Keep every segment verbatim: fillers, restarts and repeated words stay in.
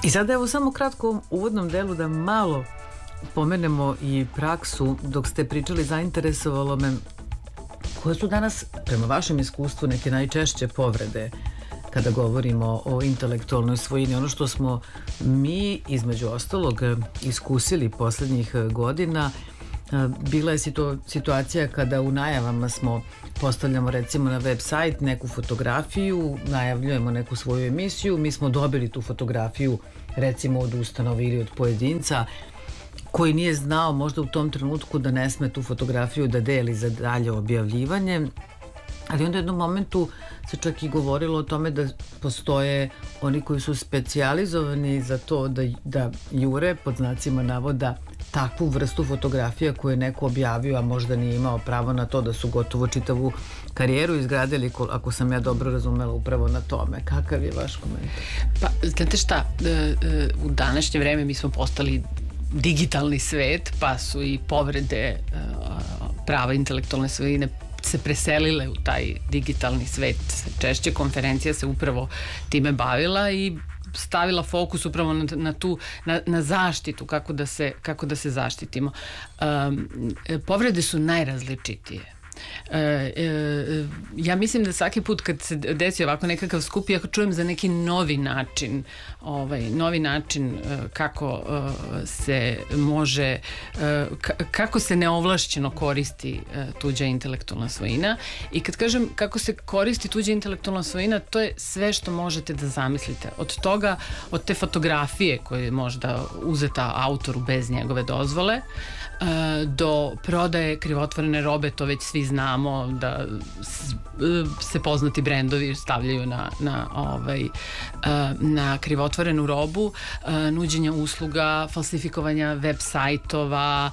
I sada evo samo kratko u uvodnom delu da malo pomenemo i praksu. Dok ste pričali, zainteresovalo me koje su danas, prema vašem iskustvu, neke najčešće povrede kada govorimo o intelektualnoj svojini. Ono što smo mi, između ostalog, iskusili poslednjih godina, bila je situ, situacija kada u najavama smo postavljamo recimo na web sajt neku fotografiju, najavljujemo neku svoju emisiju, mi smo dobili tu fotografiju recimo od ustanove ili od pojedinca koji nije znao možda u tom trenutku da ne sme tu fotografiju da deli za dalje objavljivanje, ali onda u jednom momentu se čak i govorilo o tome da postoje oni koji su specijalizovani za to da, da jure, pod znacima navoda, takvu vrstu fotografija koju je neko objavio, a možda nije imao pravo na to, da su gotovo čitavu karijeru izgradili, ako sam ja dobro razumela, upravo na tome. Kakav je vaš komentar? Pa, znate šta, u današnje vreme mi smo postali digitalni svet, pa su i povrede prava intelektualne svojine se preselile u taj digitalni svet. Češće konferencija se upravo time bavila i stavila fokus upravo na, na tu na, na zaštitu, kako da se, kako da se zaštitimo. Um, povrede su najrazličitije. E, e, ja mislim da svaki put kad se desi ovako nekakav skup, ja čujem za neki novi način, ovaj, novi način e, kako e, se može e, kako se neovlašćeno koristi e, tuđa intelektualna svojina. I kad kažem kako se koristi tuđa intelektualna svojina, to je sve što možete da zamislite. Od toga, od te fotografije koje je možda uzeta autoru bez njegove dozvole, do prodaje krivotvorene robe, to već svi znamo da se poznati brendovi stavljaju na, na, ovaj, na krivotvorenu robu, nuđenja usluga, falsifikovanja web sajtova,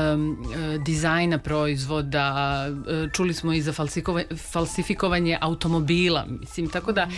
dizajna proizvoda, čuli smo i za falsifikovanje automobila, mislim, tako da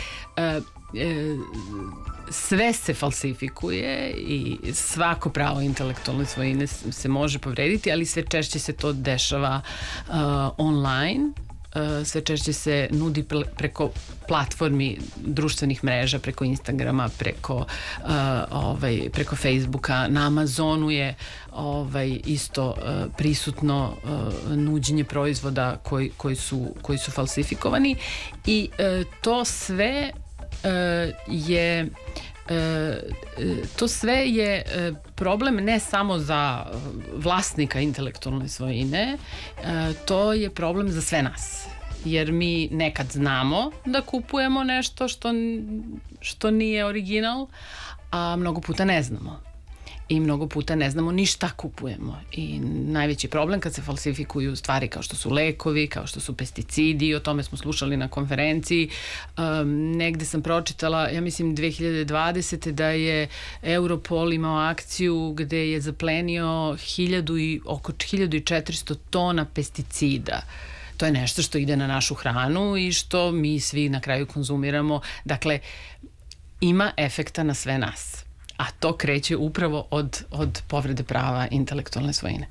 sve se falsifikuje i svako pravo intelektualne svojine se može povrediti, ali sve češće se to dešava uh, online, uh, sve češće se nudi preko platformi društvenih mreža, preko Instagrama, preko uh, ovaj, preko Facebooka. Na Amazonu je ovaj, isto uh, prisutno uh, nuđenje proizvoda koji, koji, su, koji su falsifikovani i uh, to sve Uh, je uh, to sve je uh, problem ne samo za vlasnika intelektualne svojine, uh, to je problem za sve nas, jer mi nekad znamo da kupujemo nešto što, što nije original, a mnogo puta ne znamo. I mnogo puta ne znamo ni šta kupujemo. I najveći problem kad se falsifikuju stvari kao što su lekovi, kao što su pesticidi, o tome smo slušali na konferenciji. Um, negde sam pročitala, ja mislim dve hiljade dvadesete da je Europol imao akciju gde je zaplenio hiljadu i, oko hiljadu četiristo tona pesticida. To je nešto što ide na našu hranu i što mi svi na kraju konzumiramo. Dakle, ima efekta na sve nas. A to kreće upravo od, od povrede prava intelektualne svojine.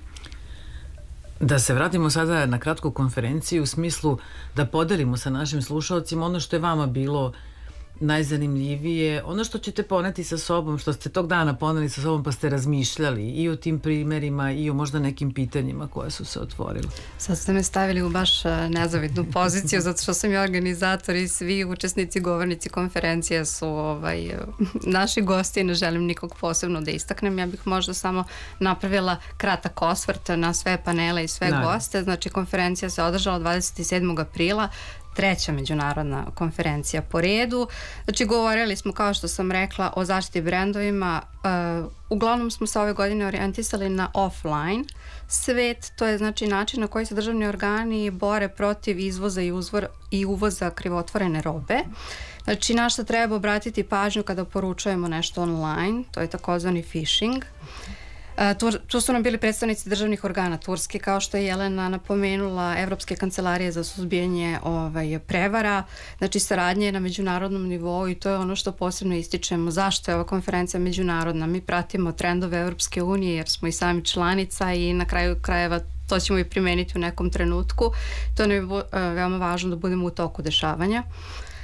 Da se vratimo sada na kratku konferenciju u smislu da podelimo sa našim slušalcima ono što je vama bilo najzanimljivije, ono što ćete poneti sa sobom, što ste tog dana poneli sa sobom pa ste razmišljali i o tim primerima i o možda nekim pitanjima koja su se otvorila. Sad ste me stavili u baš nezavidnu poziciju zato što sam i organizator i svi učesnici, govornici konferencije su ovaj, naši gosti, ne želim nikog posebno da istaknem, ja bih možda samo napravila kratak osvrt na sve panele i sve Naravno. goste. Znači konferencija se održala dvadeset sedmog aprila, treća međunarodna konferencija po redu. Znači, govorili smo, kao što sam rekla, o zaštiti brendovima. Uh, uglavnom smo se ove godine orijentisali na offline svet, to je znači način na koji se državni organi bore protiv izvoza i, uzvor, i uvoza krivotvorene robe. Znači, na što treba obratiti pažnju kada poručujemo nešto online, to je takozvani phishing. Tu, tu su nam bili predstavnici državnih organa Turske, kao što je Jelena napomenula, Evropske kancelarije za suzbijanje ovaj, prevara, znači saradnje na međunarodnom nivou i to je ono što posebno ističemo. Zašto je ova konferencija međunarodna? Mi pratimo trendove Evropske unije jer smo i sami članica i na kraju krajeva to ćemo i primeniti u nekom trenutku. To nam je veoma važno da budemo u toku dešavanja.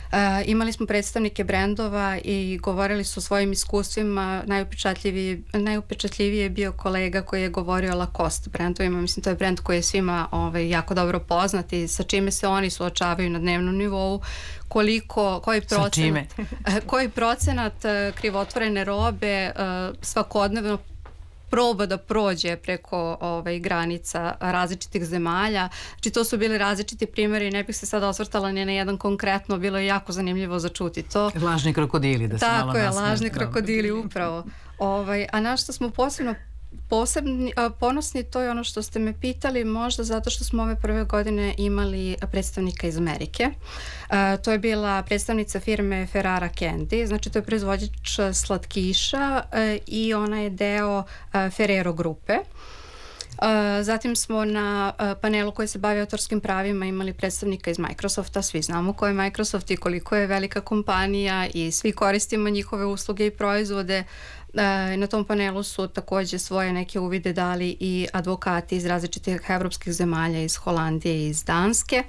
E, imali smo predstavnike brendova i govorili su o svojim iskustvima. Najupečatljiviji, najupečatljiviji je bio kolega koji je govorio o Lacoste brendovima. Mislim, to je brend koji je svima ovaj, jako dobro poznat i sa čime se oni suočavaju na dnevnom nivou, koliko, koji procenat, koji procenat krivotvorene robe svakodnevno proba da prođe preko ovaj, granica različitih zemalja. Znači to su bili različiti primjeri, ne bih se sada osvrtala ni na jedan konkretno, bilo je jako zanimljivo za čuti to. Lažni krokodili, da se malo nasmije. Tako je, nasmije. lažni krokodili, upravo. Ovaj, a na što smo posebno Posebni, ponosni, to je ono što ste me pitali, možda zato što smo ove prve godine imali predstavnika iz Amerike. E, to je bila predstavnica firme Ferrara Candy, znači to je proizvođač slatkiša e, i ona je deo e, Ferrero grupe. E, zatim smo na e, panelu koji se bavi autorskim pravima imali predstavnika iz Microsofta, svi znamo ko je Microsoft i koliko je velika kompanija i svi koristimo njihove usluge i proizvode. Na tom panelu su takođe svoje neke uvide dali i advokati iz različitih evropskih zemalja, iz Holandije i iz Danske.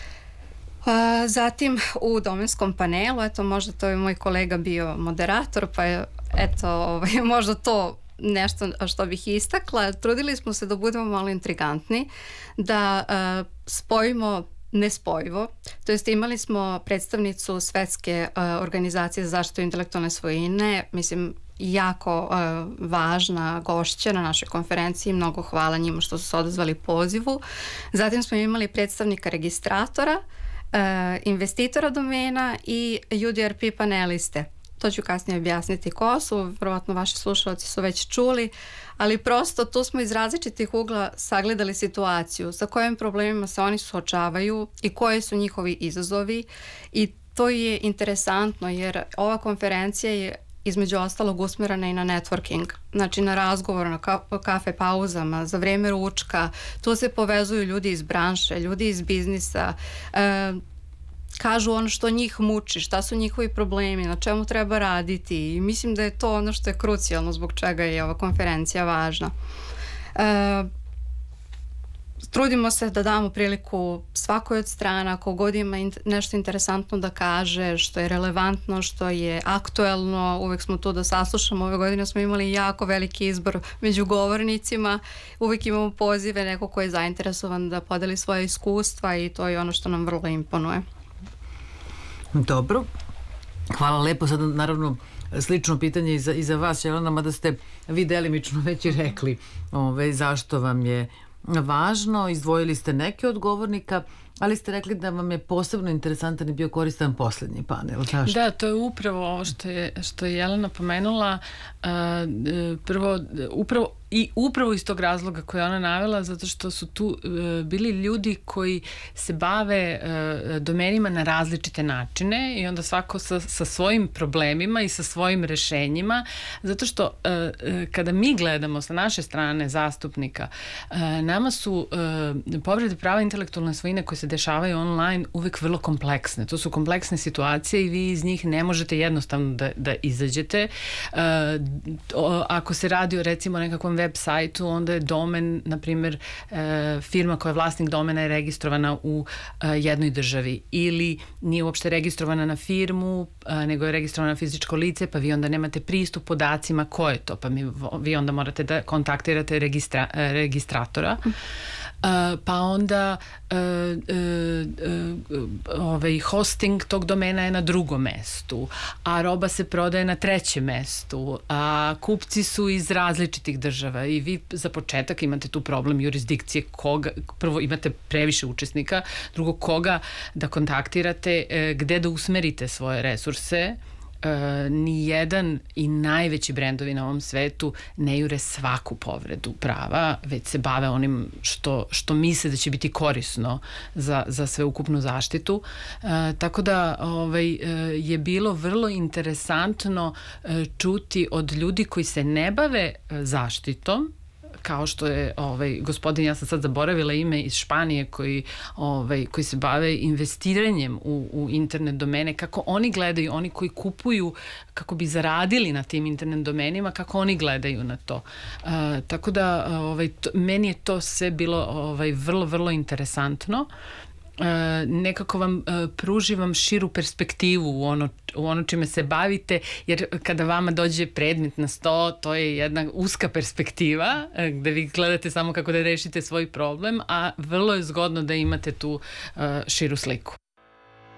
Zatim u domenskom panelu, eto možda to je moj kolega bio moderator, pa je eto ovaj, možda to nešto što bih istakla. Trudili smo se da budemo malo intrigantni, da uh, spojimo nespojivo. To jest imali smo predstavnicu Svetske uh, organizacije za zaštitu intelektualne svojine, mislim jako uh, važna gošća na našoj konferenciji, mnogo hvala njima što su se odazvali pozivu. Zatim smo imali predstavnika registratora, uh, investitora domena i U D R P paneliste. To ću kasnije objasniti ko su, vjerovatno vaši slušalci su već čuli, ali prosto tu smo iz različitih ugla sagledali situaciju, sa kojim problemima se oni suočavaju i koji su njihovi izazovi i to je interesantno jer ova konferencija je između ostalog usmjerena i na networking, znači na razgovor, na kafe pauzama, za vreme ručka, tu se povezuju ljudi iz branše, ljudi iz biznisa, e, kažu ono što njih muči, šta su njihovi problemi, na čemu treba raditi i mislim da je to ono što je krucijalno zbog čega je ova konferencija važna. E, trudimo se da damo priliku svakoj od strana, kogod ima nešto interesantno da kaže, što je relevantno, što je aktuelno, uvek smo tu da saslušamo. Ove godine smo imali jako veliki izbor među govornicima, uvek imamo pozive, neko ko je zainteresovan da podeli svoje iskustva i to je ono što nam vrlo imponuje. Dobro, hvala lepo. Sad naravno slično pitanje i za, i za vas, Jelena, mada ste vi delimično već i rekli ove, zašto vam je važno, izdvojili ste neke od govornika, ali ste rekli da vam je posebno interesantan i bio koristan posljednji panel. Zašto? Da, to je upravo ovo što je, što je Jelena pomenula. Uh, prvo, upravo i upravo iz tog razloga koje ona navela, zato što su tu uh, bili ljudi koji se bave uh, domenima na različite načine i onda svako sa, sa svojim problemima i sa svojim rešenjima, zato što uh, kada mi gledamo sa naše strane zastupnika, uh, nama su uh, povrede prava intelektualne svojine koje se dešavaju online uvek vrlo kompleksne. To su kompleksne situacije i vi iz njih ne možete jednostavno da, da izađete. Uh, o, ako se radi o recimo nekakvom web sajtu, onda je domen, na primjer, uh, firma koja je vlasnik domena je registrovana u uh, jednoj državi ili nije uopšte registrovana na firmu, uh, nego je registrovana na fizičko lice, pa vi onda nemate pristup podacima ko je to, pa mi, vi onda morate da kontaktirate registra, uh, registratora. Uh, pa onda uh, uh, uh, ovaj hosting tog domena je na drugom mestu, a roba se prodaje na trećem mestu, a kupci su iz različitih država i vi za početak imate tu problem jurisdikcije, koga, prvo imate previše učesnika, drugo koga da kontaktirate, uh, gde da usmerite svoje resurse. Uh, ni jedan i najveći brendovi na ovom svetu ne jure svaku povredu prava, već se bave onim što, što misle da će biti korisno za, za sveukupnu zaštitu. Uh, tako da ovaj, uh, je bilo vrlo interesantno uh, čuti od ljudi koji se ne bave uh, zaštitom, kao što je ovaj gospodin, ja sam sad zaboravila ime, iz Španije, koji, ovaj, koji se bave investiranjem u, u internet domene, kako oni gledaju, oni koji kupuju kako bi zaradili na tim internet domenima, kako oni gledaju na to. Uh, tako da ovaj, to, meni je to sve bilo ovaj, vrlo, vrlo interesantno. nekako vam pruži vam širu perspektivu u ono, u ono čime se bavite, jer kada vama dođe predmet na sto, to je jedna uska perspektiva gde vi gledate samo kako da rešite svoj problem, a vrlo je zgodno da imate tu širu sliku.